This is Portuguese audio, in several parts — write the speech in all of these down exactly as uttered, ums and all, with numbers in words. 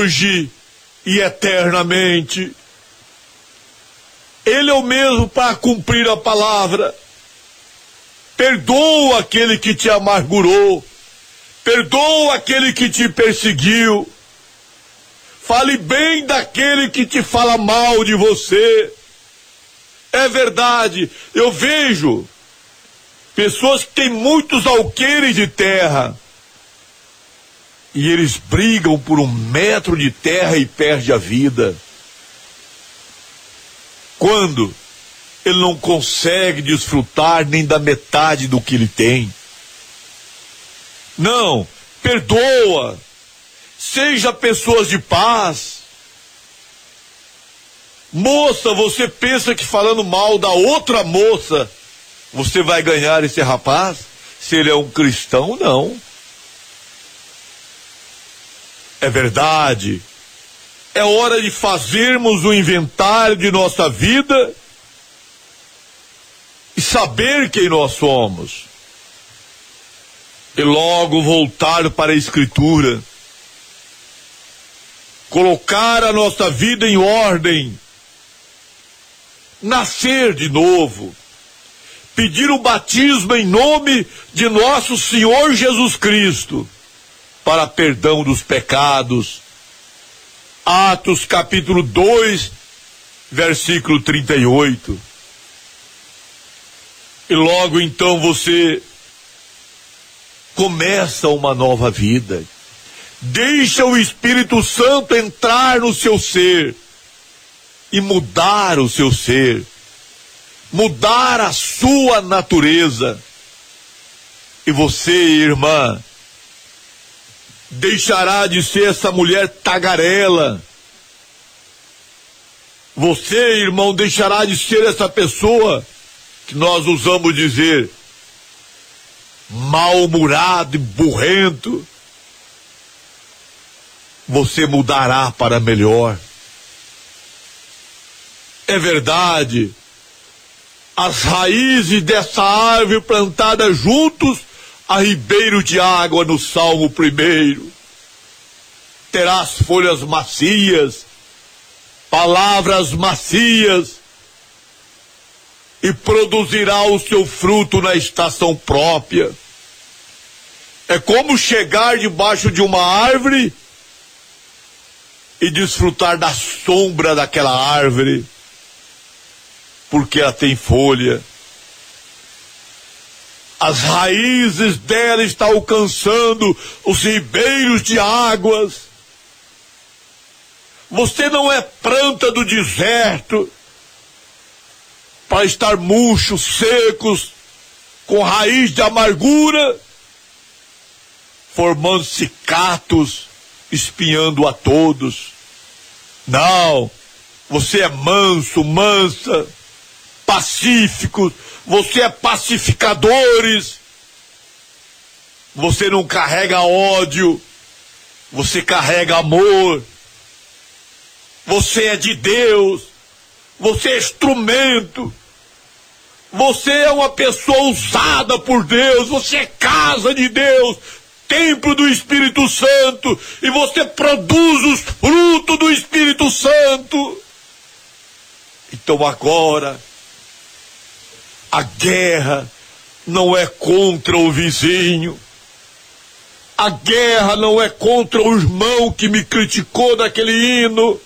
hoje e eternamente. Ele é o mesmo para cumprir a palavra. Perdoa aquele que te amargurou. Perdoa aquele que te perseguiu. Fale bem daquele que te fala mal de você. É verdade, eu vejo pessoas que têm muitos alqueires de terra e eles brigam por um metro de terra e perdem a vida. Quando ele não consegue desfrutar nem da metade do que ele tem. Não, perdoa. Seja pessoas de paz. Moça, você pensa que falando mal da outra moça, você vai ganhar esse rapaz? Se ele é um cristão, não. É verdade. É hora de fazermos o inventário de nossa vida e saber quem nós somos. E logo voltar para a Escritura. Colocar a nossa vida em ordem. Nascer de novo. Pedir o batismo em nome de nosso Senhor Jesus Cristo para perdão dos pecados. Atos capítulo dois, versículo trinta e oito. E logo então você começa uma nova vida. Deixa o Espírito Santo entrar no seu ser e mudar o seu ser, mudar a sua natureza. E você, irmã, deixará de ser essa mulher tagarela. Você, irmão, deixará de ser essa pessoa que nós usamos dizer mal-humorado e burrento. Você mudará para melhor. É verdade, as raízes dessa árvore plantada juntos a ribeiro de água no Salmo primeiro. Terás folhas macias, palavras macias, e produzirá o seu fruto na estação própria. É como chegar debaixo de uma árvore e desfrutar da sombra daquela árvore, porque ela tem folha. As raízes dela estão alcançando os ribeiros de águas. Você não é planta do deserto para estar murchos, secos, com raiz de amargura, formando cicatos, espinhando a todos. Não, você é manso, mansa, pacífico, você é pacificadores. Você não carrega ódio, você carrega amor. Você é de Deus, você é instrumento, você é uma pessoa usada por Deus, você é casa de Deus, templo do Espírito Santo, e você produz os frutos do Espírito Santo. Então agora, a guerra não é contra o vizinho, a guerra não é contra o irmão que me criticou daquele hino,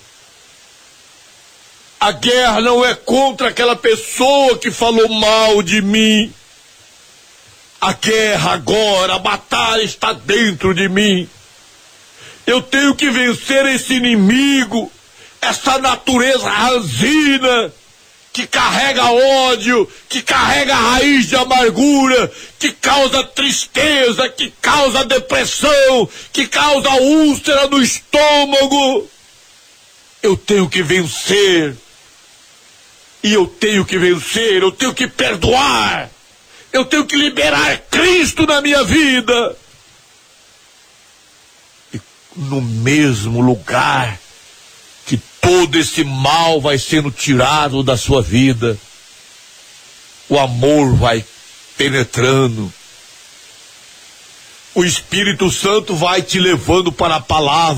a guerra não é contra aquela pessoa que falou mal de mim. A guerra agora, a batalha está dentro de mim. Eu tenho que vencer esse inimigo, essa natureza ranzina, que carrega ódio, que carrega raiz de amargura, que causa tristeza, que causa depressão, que causa úlcera no estômago. Eu tenho que vencer. E eu tenho que vencer, eu tenho que perdoar. Eu tenho que liberar Cristo na minha vida. E no mesmo lugar que todo esse mal vai sendo tirado da sua vida, o amor vai penetrando. O Espírito Santo vai te levando para a palavra.